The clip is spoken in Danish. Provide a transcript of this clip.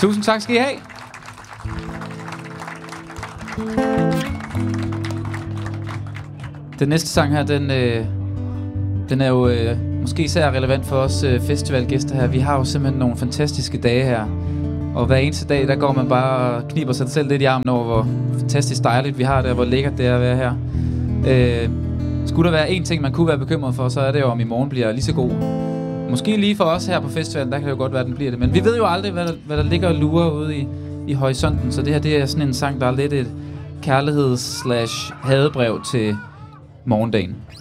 Tusind tak skal I have. Den næste sang her, den er jo måske især relevant for os festivalgæster her. Vi har jo simpelthen nogle fantastiske dage her. Og hver eneste dag, der går man bare og kniber sig selv lidt i armen over, hvor fantastisk dejligt vi har det, og hvor lækkert det er at være her. Skulle der være én ting, man kunne være bekymret for, så er det jo, om i morgen bliver lige så god. Måske lige for os her på festivalen, der kan det jo godt være, den bliver det. Men vi ved jo aldrig, hvad der ligger og lurer ude i horisonten. Så det her, det er sådan en sang, der er lidt et kærligheds/hadebrev til morgendagen.